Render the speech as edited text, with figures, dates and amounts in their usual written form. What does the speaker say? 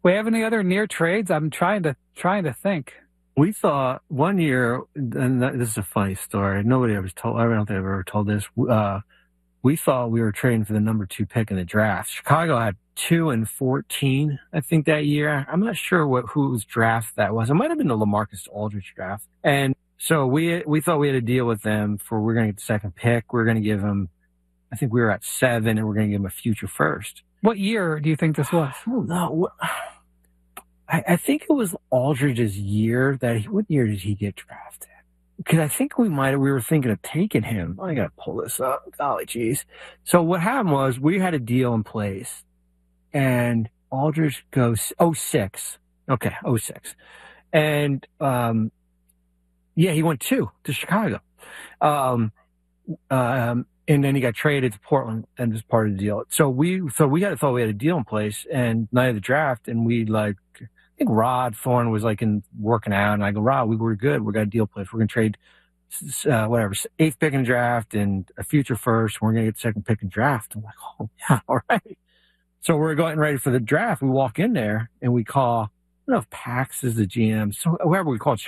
We have any other near trades? I'm trying to think. We thought one year, and this is a funny story. Nobody ever told. I don't think I've ever told this. We thought we were trading for the number 2 pick in the draft. Chicago had 2 and 14, I think, that year. I'm not sure whose draft that was. It might have been the LaMarcus Aldridge draft. And so we thought we had a deal with them for we're going to get the 2nd pick. We're going to give them, I think we were at 7, and we're going to give them a future first. What year do you think this was? I don't know. I think it was Aldridge's year what year did he get drafted? Because I think we were thinking of taking him. I gotta pull this up. Golly geez. So what happened was we had a deal in place, and Aldridge goes 06. Okay, 06. And he went 2 to Chicago. And then he got traded to Portland and was part of the deal. So we thought we had a deal in place, and night of the draft, and I think Rod Thorne was working out, and I go, Rod, we were good. We got a deal place. We're going to trade, 8th pick in the draft and a future first. We're going to get the 2nd pick in draft. I'm like, oh yeah, all right. So we're getting ready for the draft. We walk in there and we call, I don't know if Pax is the GM, so whoever we called